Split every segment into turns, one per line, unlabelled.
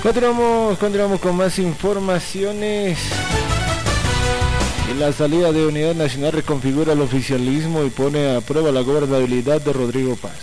Continuamos con más informaciones. La salida de Unidad Nacional reconfigura el oficialismo y pone a prueba la gobernabilidad de Rodrigo Paz.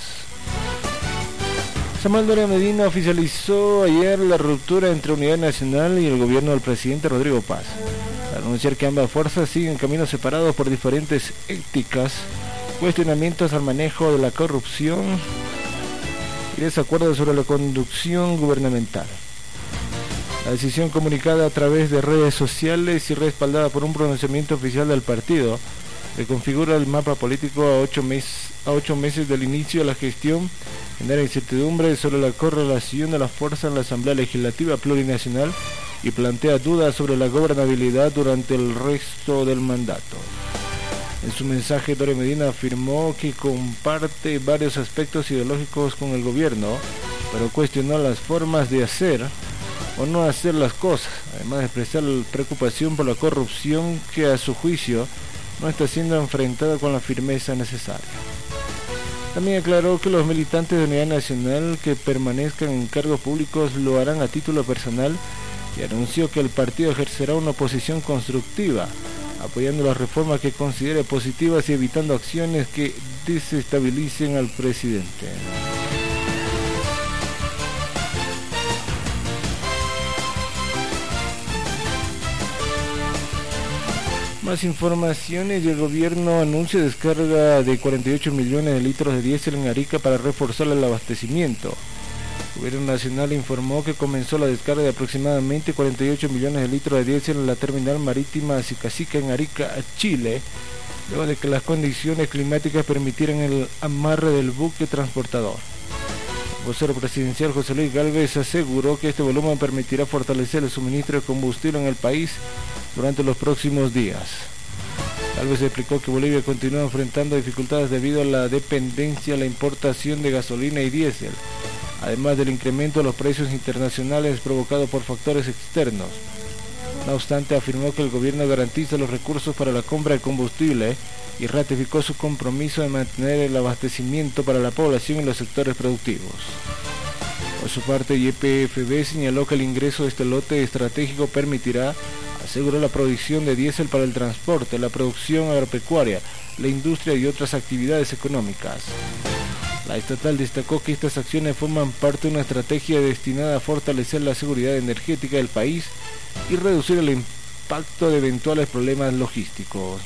Samuel Doria Medina oficializó ayer la ruptura entre Unidad Nacional y el gobierno del presidente Rodrigo Paz, al anunciar que ambas fuerzas siguen caminos separados por diferentes éticas, cuestionamientos al manejo de la corrupción y desacuerdos sobre la conducción gubernamental. La decisión, comunicada a través de redes sociales y respaldada por un pronunciamiento oficial del partido, reconfigura el mapa político a 8 meses del inicio de la gestión, genera incertidumbre sobre la correlación de las fuerzas en la Asamblea Legislativa Plurinacional y plantea dudas sobre la gobernabilidad durante el resto del mandato. En su mensaje, Doria Medina afirmó que comparte varios aspectos ideológicos con el gobierno, pero cuestionó las formas de hacer o no hacer las cosas, además de expresar preocupación por la corrupción que a su juicio no está siendo enfrentada con la firmeza necesaria. También aclaró que los militantes de Unidad Nacional que permanezcan en cargos públicos lo harán a título personal y anunció que el partido ejercerá una oposición constructiva, apoyando las reformas que considere positivas y evitando acciones que desestabilicen al presidente. Más informaciones. El gobierno anuncia descarga de 48 millones de litros de diésel en Arica para reforzar el abastecimiento. El gobierno nacional informó que comenzó la descarga de aproximadamente 48 millones de litros de diésel en la terminal marítima Sicasica en Arica, Chile, luego de que las condiciones climáticas permitieran el amarre del buque transportador. El vocero presidencial José Luis Gálvez aseguró que este volumen permitirá fortalecer el suministro de combustible en el país durante los próximos días. Gálvez explicó que Bolivia continúa enfrentando dificultades debido a la dependencia a la importación de gasolina y diésel, además del incremento de los precios internacionales provocado por factores externos. No obstante, afirmó que el gobierno garantiza los recursos para la compra de combustible y ratificó su compromiso de mantener el abastecimiento para la población y los sectores productivos. Por su parte, YPFB señaló que el ingreso de este lote estratégico permitirá asegurar la provisión de diésel para el transporte, la producción agropecuaria, la industria y otras actividades económicas. La estatal destacó que estas acciones forman parte de una estrategia destinada a fortalecer la seguridad energética del país y reducir el impacto de eventuales problemas logísticos.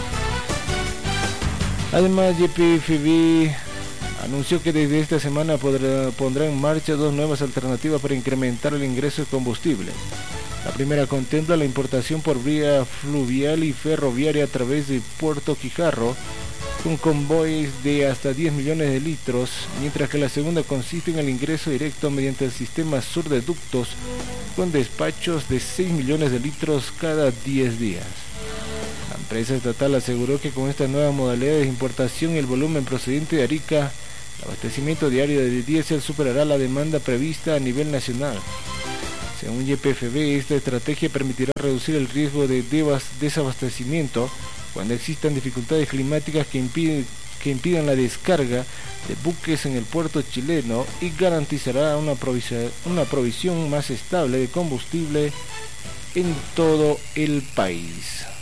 Además, YPFB anunció que desde esta semana pondrá en marcha 2 nuevas alternativas para incrementar el ingreso de combustible. La primera contempla la importación por vía fluvial y ferroviaria a través de Puerto Quijarro, con convoys de hasta 10 millones de litros, mientras que la segunda consiste en el ingreso directo mediante el sistema sur de ductos, con despachos de 6 millones de litros cada 10 días. La empresa estatal aseguró que con estas nuevas modalidades de importación y el volumen procedente de Arica, el abastecimiento diario de diésel superará la demanda prevista a nivel nacional. Según YPFB, esta estrategia permitirá reducir el riesgo de desabastecimiento cuando existan dificultades climáticas que impidan la descarga de buques en el puerto chileno y garantizará una provisión más estable de combustible en todo el país.